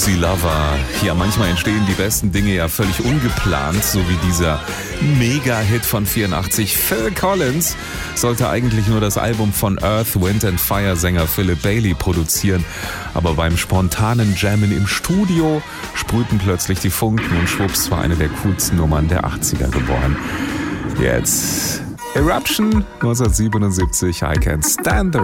Sie Lover. Ja, manchmal entstehen die besten Dinge ja völlig ungeplant, so wie dieser Mega-Hit von 84. Phil Collins sollte eigentlich nur das Album von Earth, Wind and Fire Sänger Philip Bailey produzieren, aber beim spontanen Jammen im Studio sprühten plötzlich die Funken und schwupps war eine der coolsten Nummern der 80er geboren. Jetzt Eruption 1977, I Can't Stand the